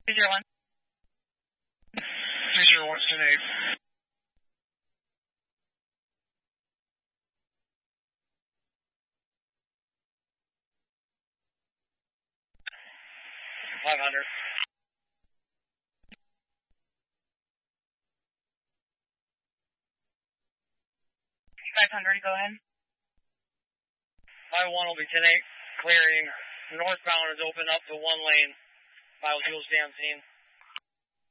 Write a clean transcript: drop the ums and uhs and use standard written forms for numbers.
301. 301, 10-8. $500. 500, go ahead. 51 will be 10-8, clearing. Northbound is open up to one lane. 50 stand scene.